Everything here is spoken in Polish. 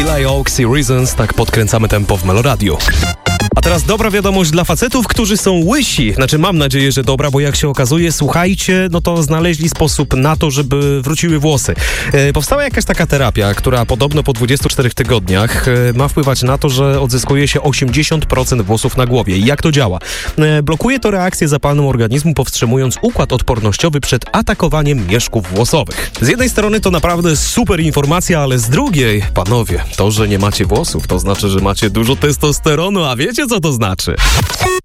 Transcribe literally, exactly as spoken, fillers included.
Eli Oaks i Reasons, tak podkręcamy tempo w Meloradiu. A teraz dobra wiadomość dla facetów, którzy są łysi. Znaczy, mam nadzieję, że dobra, bo jak się okazuje, słuchajcie, no to znaleźli sposób na to, żeby wróciły włosy. E, powstała jakaś taka terapia, która podobno po dwudziestu czterech tygodniach e, ma wpływać na to, że odzyskuje się osiemdziesiąt procent włosów na głowie. I jak to działa? E, blokuje to reakcję zapalną organizmu, powstrzymując układ odpornościowy przed atakowaniem mieszków włosowych. Z jednej strony to naprawdę super informacja, ale z drugiej, panowie, to, że nie macie włosów, to znaczy, że macie dużo testosteronu, a wiecie, co to znaczy?